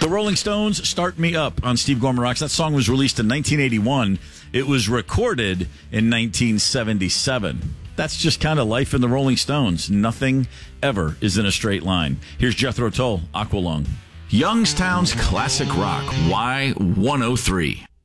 The Rolling Stones, Start Me Up on Steve Gorman Rocks. That song was released in 1981. It was recorded in 1977. That's just kind of life in the Rolling Stones. Nothing ever is in a straight line. Here's Jethro Tull, Aqualung. Youngstown's Classic Rock, Y103.